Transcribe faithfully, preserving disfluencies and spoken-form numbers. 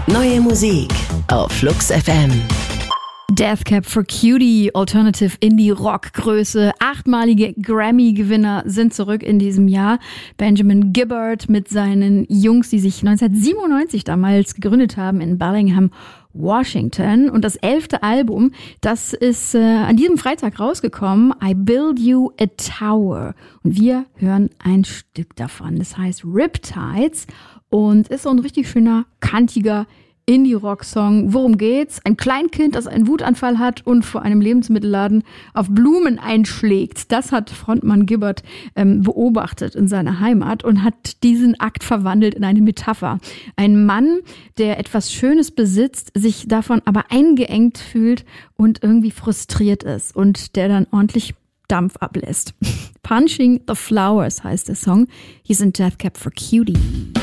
Neue Musik auf Flux F M. Death Cab for Cutie, Alternative Indie Rock Größe. Achtmalige Grammy-Gewinner sind zurück in diesem Jahr. Benjamin Gibbard mit seinen Jungs, die sich neunzehnhundertsiebenundneunzig damals gegründet haben in Bellingham, Washington. Und das elfte Album, das ist äh, an diesem Freitag rausgekommen, I Build You a Tower. Und wir hören ein Stück davon. Das heißt Riptides und ist so ein richtig schöner, kantiger Indie-Rock-Song. Worum geht's? Ein Kleinkind, das einen Wutanfall hat und vor einem Lebensmittelladen auf Blumen einschlägt. Das hat Frontmann Gibbard ähm, beobachtet in seiner Heimat und hat diesen Akt verwandelt in eine Metapher. Ein Mann, der etwas Schönes besitzt, sich davon aber eingeengt fühlt und irgendwie frustriert ist und der dann ordentlich Dampf ablässt. Punching the Flowers heißt der Song. Hier sind Death Cab for Cutie.